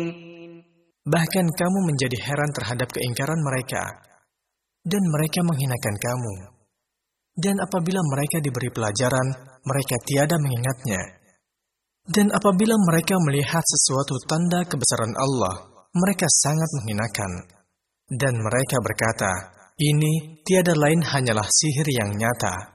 Bahkan kamu menjadi heran terhadap keingkaran mereka, dan mereka menghinakan kamu. Dan apabila mereka diberi pelajaran, mereka tiada mengingatnya. Dan apabila mereka melihat sesuatu tanda kebesaran Allah, mereka sangat menghinakan. Dan mereka berkata, ini tiada lain hanyalah sihir yang nyata.